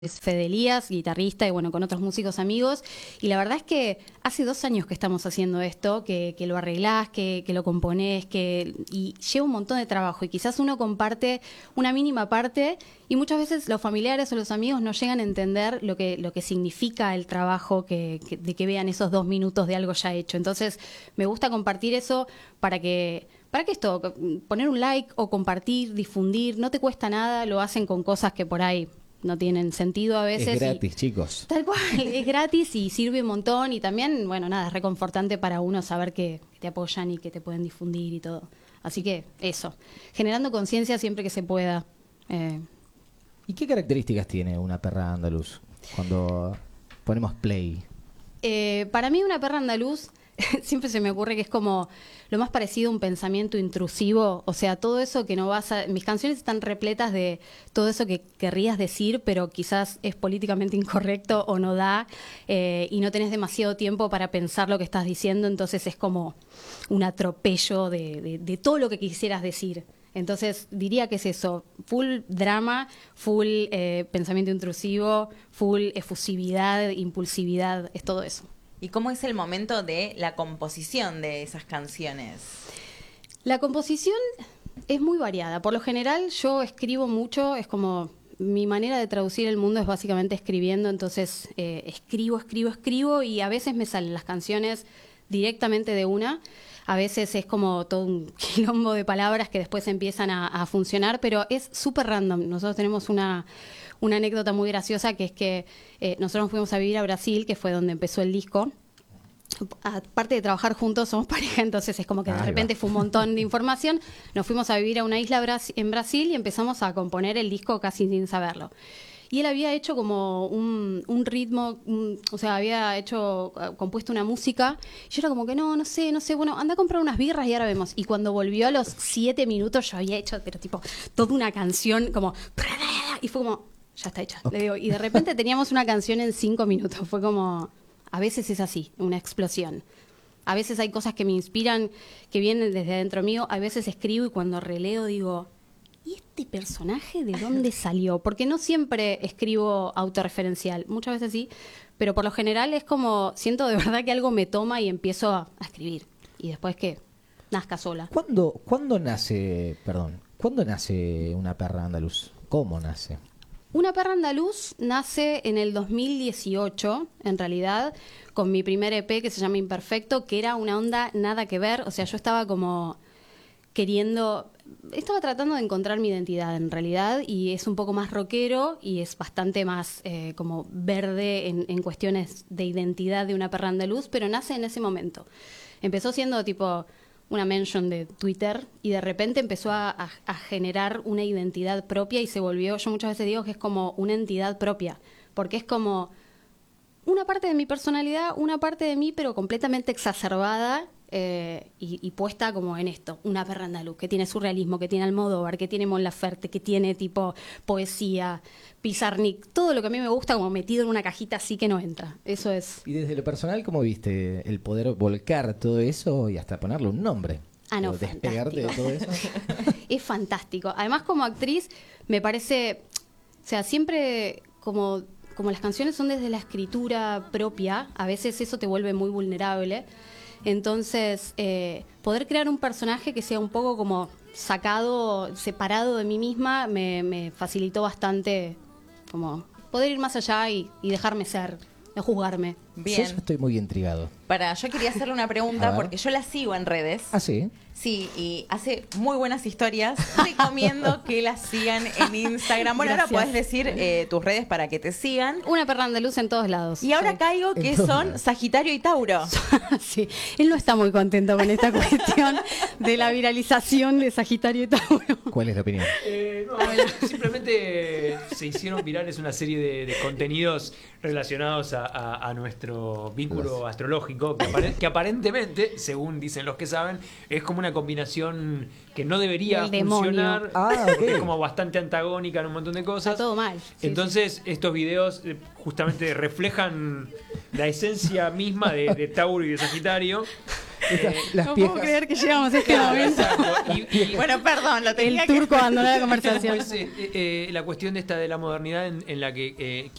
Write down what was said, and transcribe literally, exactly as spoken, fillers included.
Es Fede Elías, guitarrista y bueno, con otros músicos amigos. Y la verdad es que hace dos años que estamos haciendo esto, que, que lo arreglás, que, que lo componés, que, y lleva un montón de trabajo. Y quizás uno comparte una mínima parte y muchas veces los familiares o los amigos no llegan a entender lo que, lo que significa el trabajo, que, que, de que vean esos dos minutos de algo ya hecho. Entonces me gusta compartir eso para que... ¿Para qué esto? Poner un like o compartir, difundir, no te cuesta nada, lo hacen con cosas que por ahí no tienen sentido a veces. Es gratis, y, chicos. Tal cual, es gratis y sirve un montón. Y también, bueno, nada, es reconfortante para uno saber que, que te apoyan y que te pueden difundir y todo. Así que eso, generando conciencia siempre que se pueda. Eh. ¿Y qué características tiene una perra andaluz cuando ponemos play? Eh, para mí una perra andaluz siempre se me ocurre que es como lo más parecido a un pensamiento intrusivo, o sea, todo eso que no vas a... Mis canciones están repletas de todo eso que querrías decir, pero quizás es políticamente incorrecto o no da, eh, y no tenés demasiado tiempo para pensar lo que estás diciendo, entonces es como un atropello de, de, de todo lo que quisieras decir. Entonces diría que es eso, full drama, full eh, pensamiento intrusivo, full efusividad, impulsividad, es todo eso. ¿Y cómo es el momento de la composición de esas canciones? La composición es muy variada. Por lo general yo escribo mucho, es como mi manera de traducir el mundo es básicamente escribiendo, entonces eh, escribo, escribo, escribo y a veces me salen las canciones directamente de una. A veces es como todo un quilombo de palabras que después empiezan a, a funcionar, pero es súper random. Nosotros tenemos una, una anécdota muy graciosa que es que eh, nosotros nos fuimos a vivir a Brasil, que fue donde empezó el disco. Aparte de trabajar juntos, somos pareja, entonces es como que de Ahí repente va. fue un montón de información. Nos fuimos a vivir a una isla en Brasil y empezamos a componer el disco casi sin saberlo. Y él había hecho como un, un ritmo, un, o sea, había hecho, uh, compuesto una música. Y yo era como que no, no sé, no sé, bueno, anda a comprar unas birras y ahora vemos. Y cuando volvió a los siete minutos yo había hecho, pero tipo, toda una canción como... Y fue como, ya está hecha. Okay. Le digo, y de repente teníamos una canción en cinco minutos. Fue como, a veces es así, una explosión. A veces hay cosas que me inspiran, que vienen desde adentro mío. A veces escribo y cuando releo digo... ¿Y este personaje de dónde salió? Porque no siempre escribo autorreferencial, muchas veces sí, pero por lo general es como, siento de verdad que algo me toma y empiezo a, a escribir. Y después que nazca sola. ¿Cuándo, ¿Cuándo nace, perdón, cuándo nace una perra andaluz? ¿Cómo nace? Una perra andaluz nace en el dos mil dieciocho, en realidad, con mi primer E P que se llama Imperfecto, que era una onda nada que ver, o sea, yo estaba como... queriendo, estaba tratando de encontrar mi identidad en realidad y es un poco más rockero y es bastante más eh, como verde en, en cuestiones de identidad de una perra andaluz, pero nace en ese momento. Empezó siendo tipo una mention de Twitter y de repente empezó a, a, a generar una identidad propia y se volvió, yo muchas veces digo que es como una entidad propia, porque es como una parte de mi personalidad, una parte de mí, pero completamente exacerbada. Eh, y, y puesta como en esto, una perra andaluz, que tiene surrealismo, que tiene Almodóvar, que tiene Mon Laferte, que tiene tipo poesía, Pizarnik, todo lo que a mí me gusta como metido en una cajita así que no entra. Eso es. Y desde lo personal, ¿cómo viste el poder volcar todo eso y hasta ponerle un nombre? Ah, no, despegarte fantástico. de todo eso. Es fantástico. Además, como actriz, me parece, o sea, siempre como, como las canciones son desde la escritura propia, a veces eso te vuelve muy vulnerable. Entonces, eh, poder crear un personaje que sea un poco como sacado, separado de mí misma, me, me facilitó bastante como poder ir más allá y, y dejarme ser, no juzgarme. Bien. Yo estoy muy intrigado. Para, yo quería hacerle una pregunta porque yo la sigo en redes. ¿Ah, sí? Sí, y hace muy buenas historias. Recomiendo que la sigan en Instagram. Bueno, Gracias. ahora podés decir eh, tus redes para que te sigan. Una perra andaluz en todos lados. Y ahora sí. caigo que son Sagitario y Tauro. Sí, él no está muy contento con esta cuestión de la viralización de Sagitario y Tauro. ¿Cuál es la opinión? Eh, no, simplemente se hicieron virales una serie de, de contenidos relacionados a, a, a nuestro vínculo astrológico, que, apare- que aparentemente, según dicen los que saben, es como una combinación que no debería El demonio. funcionar, Ah, porque ok. es como bastante antagónica en un montón de cosas. Está todo mal. Sí, Entonces, sí. estos videos eh, justamente reflejan la esencia misma de, de Tauro y de Sagitario. Esas- las No piejas. puedo creer que llegamos a este Claro, momento. exacto. Y- y- Bueno, perdón, lo tenía El que... turco abandonó la conversación. Después, eh, eh, la cuestión de esta de la modernidad en, en la que eh,